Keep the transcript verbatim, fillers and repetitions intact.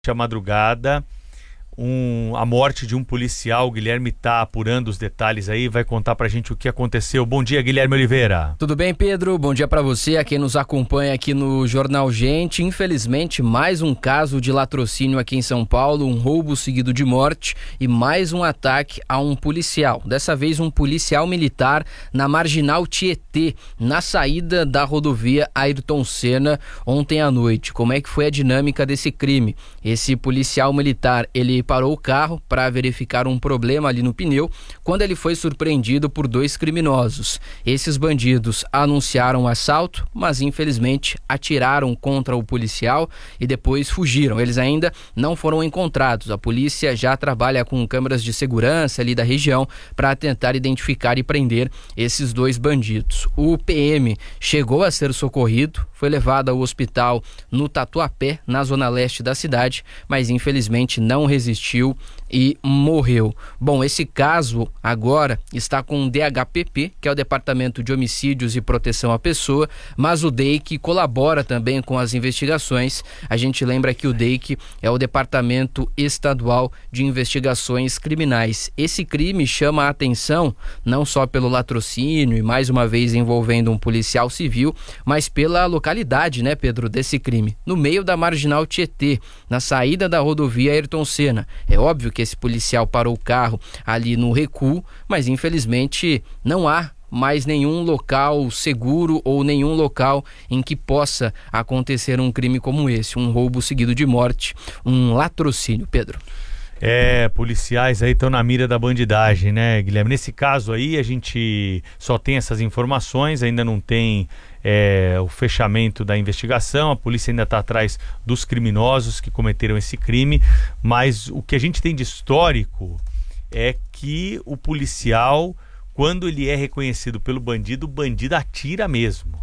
A madrugada, um, a morte de um policial. O Guilherme está apurando os detalhes aí, vai contar pra gente o que aconteceu. Bom dia, Guilherme Oliveira. Tudo bem, Pedro? Bom dia pra você, a quem nos acompanha aqui no Jornal Gente. Infelizmente, mais um caso de latrocínio aqui em São Paulo, um roubo seguido de morte e mais um ataque a um policial. Dessa vez um policial militar na Marginal Tietê, na saída da rodovia Ayrton Senna, ontem à noite. Como é que foi a dinâmica desse crime? Esse policial militar, ele parou o carro para verificar um problema ali no pneu, quando ele foi surpreendido por dois criminosos. Esses bandidos anunciaram o assalto, mas infelizmente atiraram contra o policial e depois fugiram. Eles ainda não foram encontrados. A polícia já trabalha com câmeras de segurança ali da região para tentar identificar e prender esses dois bandidos. O P M chegou a ser socorrido, foi levado ao hospital no Tatuapé, na zona leste da cidade, mas infelizmente não resistiu e morreu. Bom, esse caso agora está com o D H P P, que é o Departamento de Homicídios e Proteção à Pessoa, mas o D E I C colabora também com as investigações. A gente lembra que o D E I C é o Departamento Estadual de Investigações Criminais. Esse crime chama a atenção não só pelo latrocínio e mais uma vez envolvendo um policial civil, mas pela localidade, né, Pedro, desse crime, no meio da Marginal Tietê, na saída da rodovia Ayrton Senna. É óbvio que esse policial parou o carro ali no recuo, mas infelizmente não há mais nenhum local seguro ou nenhum local em que possa acontecer um crime como esse, um roubo seguido de morte, um latrocínio, Pedro. É, policiais aí estão na mira da bandidagem, né, Guilherme? Nesse caso aí a gente só tem essas informações, ainda não tem é, o fechamento da investigação, a polícia ainda está atrás dos criminosos que cometeram esse crime, mas o que a gente tem de histórico é que o policial, quando ele é reconhecido pelo bandido, o bandido atira mesmo.